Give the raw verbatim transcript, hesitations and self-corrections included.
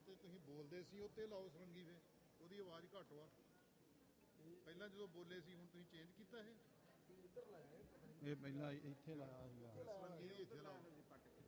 ਤੇ ਤੁਸੀਂ ਬੋਲਦੇ ਸੀ ਉੱਤੇ ਲਾਓ ਸਰੰਗੀ ਵੇ, ਉਹਦੀ ਆਵਾਜ਼ ਘੱਟ ਵਾ। ਪਹਿਲਾਂ ਜਦੋਂ ਬੋਲੇ ਸੀ ਹੁਣ ਤੁਸੀਂ ਚੇਂਜ ਕੀਤਾ ਇਹ? ਇਹ ਪਹਿਲਾਂ ਇੱਥੇ ਲਾਇਆ ਸੀਗਾ। ਸਰੰਗੀ ਇੱਥੇ ਲਾਓ।